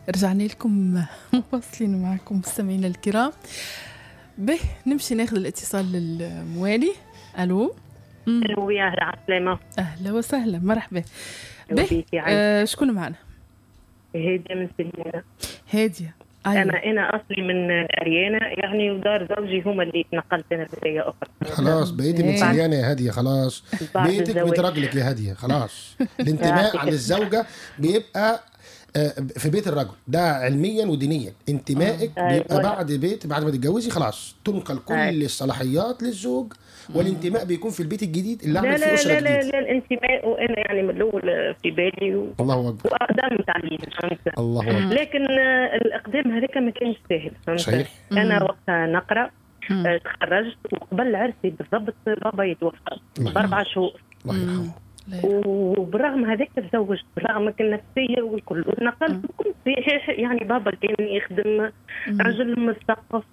رجعنا لكم مواصلين معكم مستمعينا الكرام. به نمشي ناخذ الاتصال الموالي. الو يا هلا عسلامة. اهلا وسهلا مرحبا. به شكون معنا؟ هادية من سليانة. هادية أنا أصلي من أريانا يعني، ودار زوجي هما اللي تنقلت أنا بداية أخرى. خلاص بقيتي من سليانة يا هادية، خلاص بيتك بترجلك يا هادية خلاص. الانتماء عن الزوجة بيبقى في بيت الرجل ده علميا ودينيا. انتمائك بيبقى بعد ما تتجوزي خلاص تنقل كل الصلاحيات للزوج، والانتماء بيكون في البيت الجديد اللي عمل فيه أسرة جديدة. لا الانتماء وأنا يعني من الأول في بالي الله أكبر وأقدام تعليم الله أكبر. لكن الأقدام هذاك ما كانش سهل. صحيح. أنا وقتها نقرأ تخرجت وقبل عرسي بالضبط بابا يتوفى ب4 شهور الله يرحمه. وبرغم هذاك تزوجت برغم كان نفسية والكل ونقلت كنت يعني بابا كان يخدم رجل مثقف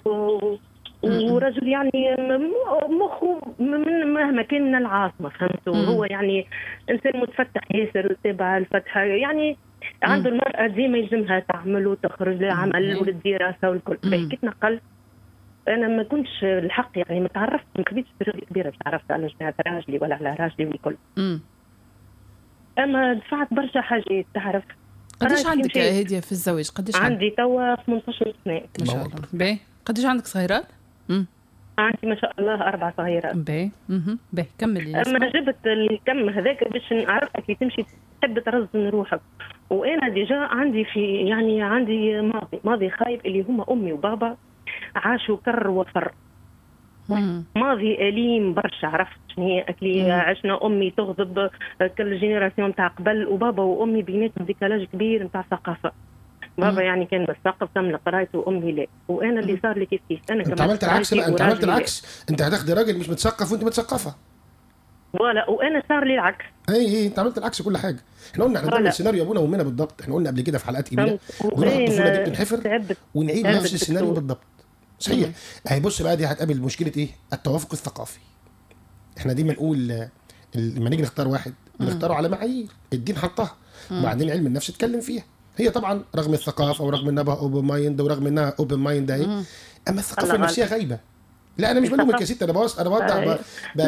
ورجل يعني مخه من مهما كان من العاصمة فهمت. وهو يعني إنسان متفتح ياسر تابع الفتحة يعني عنده المرأة ديما يلزمها تعمل وتخرج لعمل وللدراسة والكل. كي تنقلت أنا ما كنتش الحق يعني ما تعرفت ما خديتش تجربة كبيرة تعرفت على جماعة راجلي ولا على راجلي والكل. أما دفعت برشا حاجات تعرف. قديش عندك يا هادية في الزواج؟ قديش عندي توا 18 سنة ما شاء الله. باهي. قديش عندك صغيرات؟ عندي ما شاء الله 4 صغيرات. باهي باهي كملي. أما جبت الكم هذاك باش نعرفك كي تمشي تحب ترزن روحك. وأنا ديجا عندي عندي ماضي خايب اللي هما أمي وبابا عاشوا كر وفر. ماضي أليم برشا. عرفت شنو أكلي عشنا أمي تغضب كل جينيراسيون تاع قبل وبابا وأمي بيناتهم ديكالاج كبير نتاع ثقافة. بابا يعني كان مثقف كامل قرايته وأمي لا. وأنا اللي صار لي كيف أنا انت عملت العكس بقى. انت عملت العكس. انت هتاخدي راجل مش متثقف وانت متثقفة ولا. وأنا صار لي العكس. اي انت عملت العكس كل حاجة. احنا قلنا احنا بنعمل سيناريو ابونا وامنا بالضبط. احنا قلنا قبل كده في حلقات كبيرة بنروح الطفولة دي بنحفر ونعيد نفس السيناريو بالضبط. صحيح. هي بص بقى دي هتقابل مشكلة ايه؟ التوافق الثقافي. احنا دايما نقول لما نيجي نختار واحد بنختاره على معايير الدين حطها وبعدين علم النفس اتكلم فيها. هي طبعا رغم الثقافة ورغم انها اوبن مايند ورغم انها اوبن مايند اهي اما الثقافة النفسية غايبة. لا انا مش بلومك يا ست، انا بوضع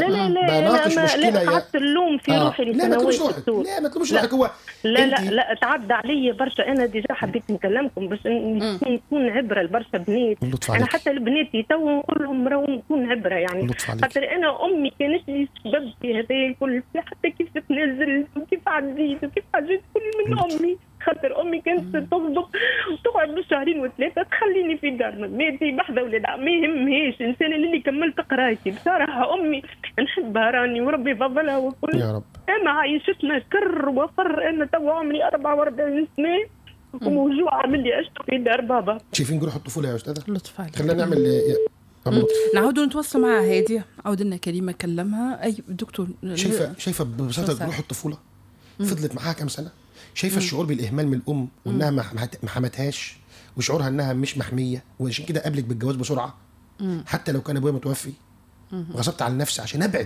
بناقش مشكله يا اللوم في روحي. لا ما تلومش روحك. لا ما تلومش روحك. هو لا تعدى علي برشا. انا ديجا حبيت نكلمكم باش نكون عبره لبرشا بنات. انا حتى البنات تو نقول لهم راهو نكون عبره يعني خاطر انا امي كانت لي سبب في هذا الكل حتى كيف تنزل وكيف عديت وكيف حاجات كل من امي. خاطر امي كانت تصدق وتقعد بالشهرين وثلاثه تخليني في دار بيتي بحذا ولاد ما يهمهاش انسان اللي كملت قرايتي. بصراحه امي نحبها راني وربي فضلها وكل يا رب. انا عايشتنا كر وفر. انا تو عمري 44 سنه وموجوعه من اللي عشت في دار بابا. شايفين جروح الطفوله يا استاذه؟ لطف عليك. خلينا نعمل نعودوا نتواصل مع هادية. عود لنا كلمه كلمها اي دكتور. شايفه ببساطه جروح الطفوله فضلت معاها كام سنه. شايفه الشعور بالاهمال من الام وانها ما حمتهاش وشعورها انها مش محميه وعشان كده قابلت بالجواز بسرعه حتى لو كان ابويا متوفي. غصبت على نفسي عشان ابعد.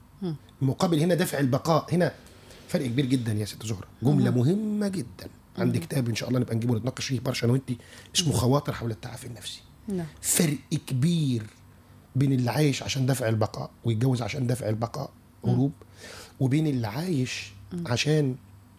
مقابل هنا دافع البقاء. هنا فرق كبير جدا يا ست زهره. جمله مهمه جدا. عندي كتاب ان شاء الله نبقى نجيبه نتناقش فيه برشا انا وانتي اسمه خواطر حول التعافي النفسي. فرق كبير بين اللي عايش عشان دافع البقاء ويتجوز عشان دافع البقاء هروب وبين اللي عايش عشان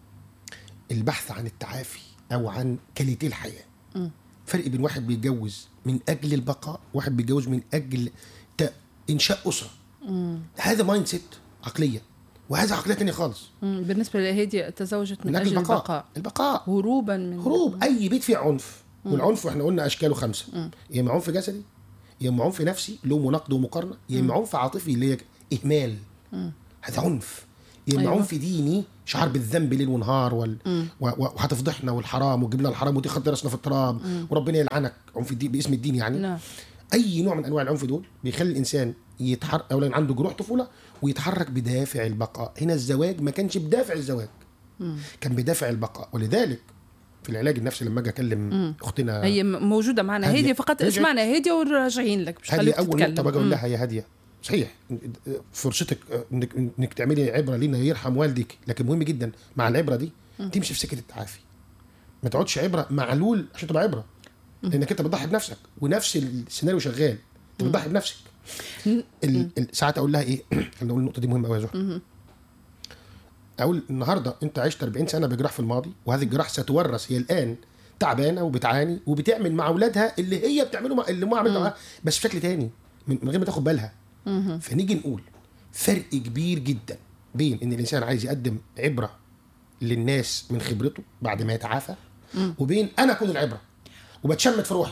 البحث عن التعافي او عن كاليتي الحياه. فرق بين واحد بيتجوز من اجل البقاء واحد بيتجوز من اجل انشاء اسره. هذا مايند سيت عقليه وهذا عقليه ثانيه خالص. بالنسبه لهادي تزوجت من اجل البقاء هروبا من اي بيت فيه عنف. والعنف احنا قلنا اشكاله 5. يا اما عنف جسدي يا اما عنف نفسي لوم ونقد ومقارنه يا اما عنف عاطفي اللي هي اهمال. هذا عنف. يا اما عنف ديني شعار بالذنب ليل ونهار وهتفضحنا والحرام وتجيب لنا الحرام وتخد راسنا في التراب وربنا يلعنك. عنف الدين باسم الدين يعني. اي نوع من انواع العنف دول بيخلي الانسان يتحرك اولا عنده جروح طفوله ويتحرك بدافع البقاء. هنا الزواج ما كانش بدافع الزواج كان بدافع البقاء. ولذلك في العلاج النفسي لما اجي اكلم اختنا هي موجوده معنا هاديه فقط اسمعنا هاديه وراجعين لك مش خليك تتكلم. اول نقطه بقول لها يا هاديه صحيح فرصتك انك تعملي عبره لينا يرحم والدك لكن مهم جدا مع العبره دي تمشي في سكه التعافي ما تقعدش عبره معلول عشان تبقى عبره، لانك انت بتضحي بنفسك ونفس السيناريو شغال، انت بتضحي بنفسك. ساعات اقول لها ايه خلينا نقول النقطه دي مهمه قوي يا زهر. اقول النهارده انت عشت 40 سنه بجراح في الماضي، وهذه الجراح ستورث هي الان تعبانه وبتعاني وبتعمل مع اولادها اللي هي بتعمله اللي ما عملته معاها بس بشكل تاني من غير ما تاخد بالها. فنيجي نقول فرق كبير جدا بين ان الانسان عايز يقدم عبره للناس من خبرته بعد ما يتعافى، وبين انا اكون العبره وبتشمت في روحي.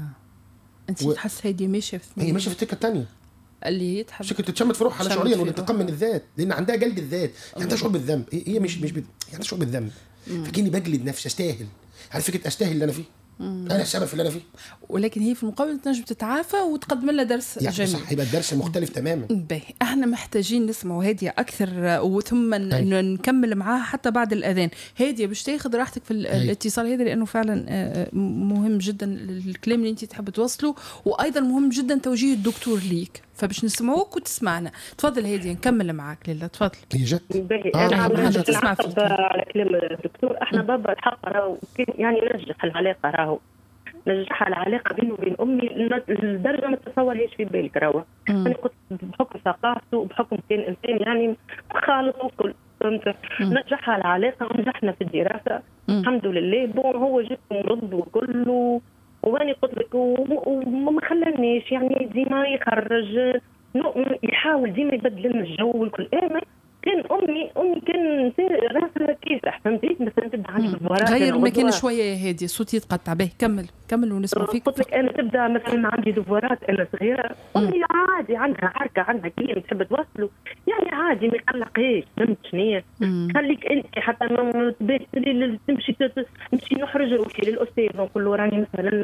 انت تحس هي ماشيه هي ماشيه في السكه الثانيه اللي تحب شكل تتشمت في روحها شعوريا والانتقام من الذات، لان عندها جلد الذات، يعني عندها شعور بالذنب. هي مش يعني شعور بالذنب، فكني بجلد نفسي استاهل. عارف فكره استاهل اللي انا فيه، انا السبب في اللي انا فيه. ولكن هي في المقابل تنجم تتعافى وتقدم لها درس يعني جميل. صح، يبقى الدرس مختلف تماما. باهي، احنا محتاجين نسمعوا هاديه اكثر وثم نكمل معاها حتى بعد الاذان. هاديه باش تاخذ راحتك في الاتصال هذا، لانه فعلا مهم جدا الكلام اللي انت تحب توصله، وايضا مهم جدا توجيه الدكتور ليك، فباش نسمعوك وتسمعنا. تفضل هاديه نكمل معاك. ليلى تفضل. هي جت انا تسمع على كلام الدكتور. احنا بابا الحق راهو يعني نجح العلاقه، راهو نجح العلاقه بينه وبين امي لدرجه ما تتصورهاش في بالك. راهو انا كنت بحكم ثقافته وبحكم كان انسان يعني خالص وكل فهمت. نجح العلاقه ونجحنا في الدراسه الحمد لله. بون هو جد مرض وكله، واني قلت لك وما خلانيش يعني ديما يخرج، يحاول ديما يبدل لنا الجو والكل. كان امي كان راسها كيسح فهمتي. مثلا تبدا عندي دفورات، غير المكان شويه يا هادي، الصوت يتقطع. به كمل ونسمع فيك. قلت لك انا تبدا مثلا عندي دفورات انا صغيره، امي عادي عندها حركه عندها كلمه تحب توصله يعني عادي ما يقلقهاش. فهمت شنيا؟ خليك انت حتى ما تمشي نحرج روحي للاستاذ ونقول له راني مثلا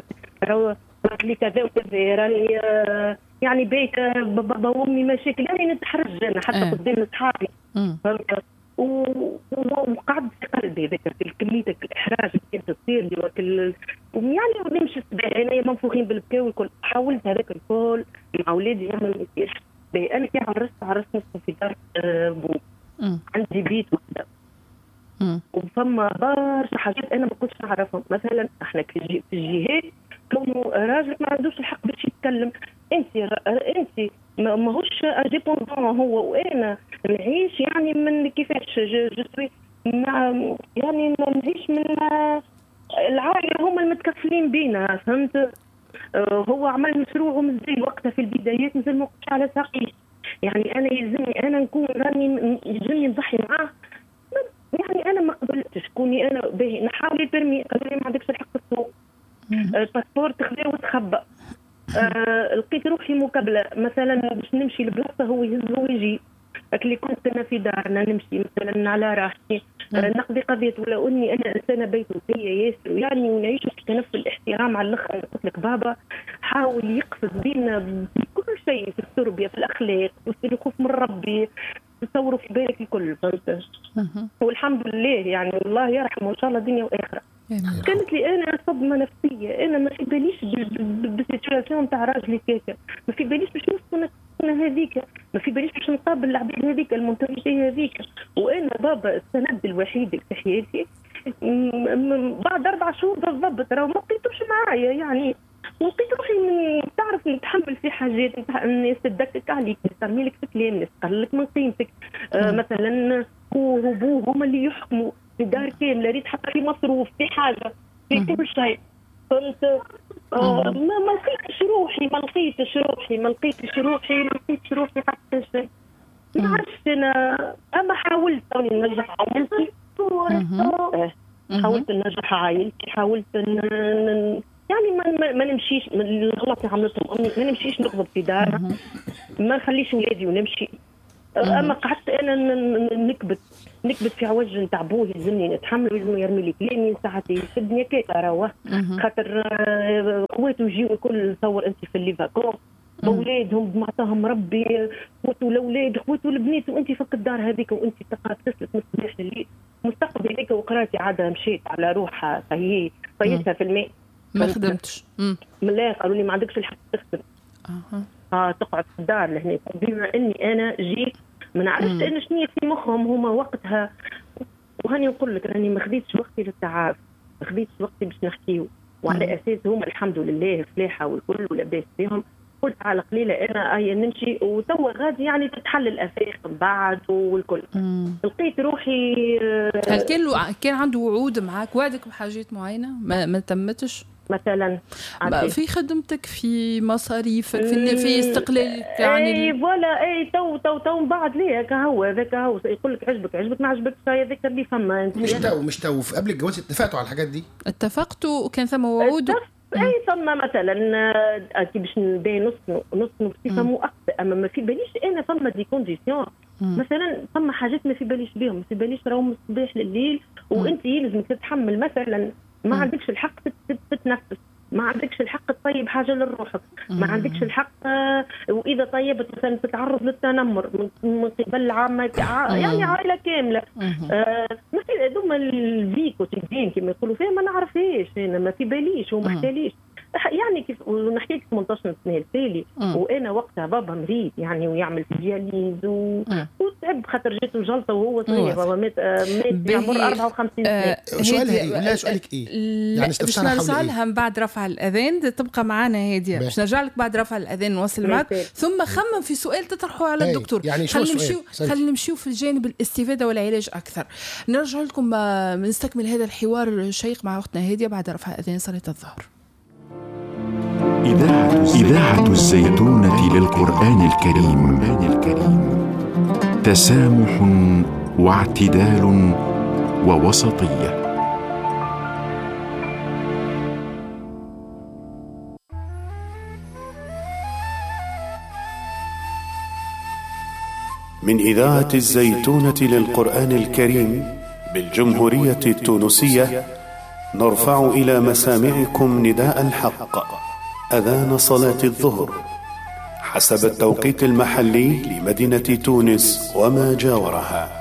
لي كذا وكذا، راني يعني بيت بابا وامي مشاكل يعني نتحرج انا حتى قدام اصحابي. فهمت؟ وقعد في قلبي ذكرت كمية الإحراج اللي كانت تصير لي يعني نمشي الصباح أنا منفوخين بالبكاء والكل. حاولت هذاك الكل مع أولادي يعني ما يصيرش. أنا كي عرست نسكن في دار بو، عندي بيت وحدة وفما برشا حاجات أنا ما كنتش نعرفهم. مثلا احنا في الجهات كونه راجل ما عندوش الحق باش يتكلم. انت ماهوش انديبوندون هو، وانا نعيش يعني من كيفاش جسوي يعني نعيش من العائله هما المتكفلين بينا. فهمت؟ هو عمل مشروع مزال وقتها في البدايات مازال ما كنتش على ساقي، يعني انا يلزمني انا نكون راني يلزمني نضحي معاه. يعني انا ما قبلتش كوني انا باهي نحاول البرمي قالوا لي ما عندكش الحق السوق، الباسبور تخذيه وتخبى. لقيت روحي مقابله مثلا باش نمشي لبلاصه هو يهز ويجي. اللي كنت انا في دارنا نمشي مثلا على راحتي نقضي قضيه، ولا اني انا انسانه بيتوتيه ياسر يعني ونعيش في تنفس الاحترام على الاخر. قلت لك بابا حاول يقفز بينا بكل شيء، في التربيه في الاخلاق في الخوف من ربي تصوروا في بالك الكل. فهمت؟ والحمد لله يعني الله يرحمه ان شاء الله دنيا واخره. كانت لي انا صدمه نفسيه، انا ما في باليش بالسيتواسيون نتاع راجلي كيكا، ما في باليش باش نسكن هذيك، ما في باليش باش نقابل العباد هذيك المنتجه هذيك. وانا بابا السند الوحيد في حياتي بعد 4 شهور بالضبط راه ما لقيتوش معايا يعني. ولقيت روحي من تعرف نتحمل في حاجات الناس تدكك عليك، ترمي لك في كلام، الناس تقلل لك من قيمتك. مثلا خوه وبوه هما اللي يحكموا في دار كامله، ريت حتى في مصروف في حاجه في كل شيء. فهمت؟ ما لقيتش روحي ما لقيتش روحي حتى شيء. ما عرفتش انا، اما حاولت اني ننجح عائلتي. حاولت ننجح عائلتي، حاولت يعني ما نمشيش الغلط اللي عملتهم امي، ما نمشيش نقبض في دارها، ما نخليش ولادي ونمشي. اما قعدت انا نكبت في عوج نتاع بوه، يلزمني نتحمل ويلزمني يرمي لي كلامي ساعات يشدني كيكا راهو خاطر خواتو يجيو الكل تصور انت في الليفاكون اولادهم بمعطاهم ربي، خواتو الاولاد خواتو البنات، وانت فك الدار هذيك وانت تقعد تسلك من الصباح لليل. مستقبلك وقراتي عاده مشيت على روحها فهي طيتها في الماء ما خدمتش. لا قالوا لي ما عندكش الحق تخدم. تقعد في الدار لهنا. بما اني انا جيت ما نعرفش انا شنو في مخهم هما وقتها، وهاني نقول لك راني ما خديتش وقتي للتعافي. خذيت وقتي باش نحكيو، وعلى اساس هما الحمد لله فلاحه والكل ولاباس بهم. قلت على قليله انا نمشي وتوا غادي يعني تتحل الافاق من بعد والكل. لقيت روحي هل كان عنده وعود معك، وعدك بحاجات معينه ما تمتش مثلا في خدمتك، في مصاريفك، في استقلالك يعني؟ اي فوالا، اي تو من بعد ليه كهو هذاك هو يقول لك عجبك ما عجبكش هذاك اللي فما. مش تو قبل الجواز اتفقتوا على الحاجات دي؟ اتفقتوا وكان ثم وعود. اي ثم مثلا كي باش نبين نص بصفه مؤقته، اما ما في باليش انا ثم دي كونديسيون. مثلا ثم حاجات ما في باليش بهم، ما في باليش راهم من الصباح لليل وانت يلزمك تتحمل مثلا، ما عندكش الحق تتنفس، ما عندكش الحق تطيب حاجه لروحك، ما عندكش الحق واذا طيبت مثلا تتعرض للتنمر من قبل عامه يعني عائله كامله. ما في هذوما الفي كوتيديان كما يقولوا فيها ما نعرفهاش انا، ما في باليش وما حكاليش يعني كيف نحكي لك 18 سنه التالي وانا وقتها بابا مريض يعني ويعمل في دياليز وتعب خاطر جاته جلطه وهو صغير، بابا مات بعمر 54 سنه. سؤالها ايه؟ لا سؤالك ايه؟ يعني باش نرجعلها من بعد رفع الاذان، تبقى معنا هاديه باش نرجع لك بعد رفع الاذان نواصل معك، ثم خمم في سؤال تطرحه على الدكتور. يعني خلينا نمشيو في الجانب الاستفاده والعلاج اكثر. نرجع لكم نستكمل هذا الحوار الشيق مع اختنا هاديه بعد رفع اذان صلاه الظهر. إذاعة الزيتونة للقرآن الكريم. تسامح واعتدال ووسطية. من إذاعة الزيتونة للقرآن الكريم بالجمهورية التونسية نرفع إلى مسامعكم نداء الحق، أذان صلاة الظهر حسب التوقيت المحلي لمدينة تونس وما جاورها.